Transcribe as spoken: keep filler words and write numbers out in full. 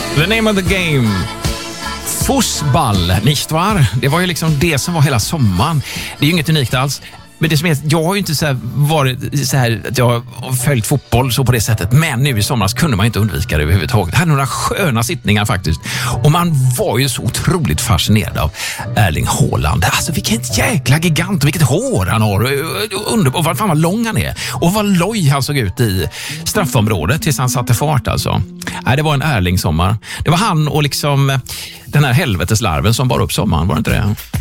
The name of the game. Fußball, nicht wahr? Det var ju liksom det som var hela sommaren. Det är ju inget unikt alls. Men det som är, jag har ju inte så här varit så här att jag har följt fotboll så på det sättet. Men nu i somras kunde man inte undvika det överhuvudtaget. Det hade några sköna sittningar faktiskt. Och man var ju så otroligt fascinerad av Erling Haaland. Alltså vilket jäkla gigant och vilket hår han har. Underbar, och vad fan vad lång han är. Och vad loj han såg ut i straffområdet tills han satte fart alltså. Nej, det var en Erling-sommar. Det var han och liksom den här helveteslarven som bar upp sommaren, var det inte det?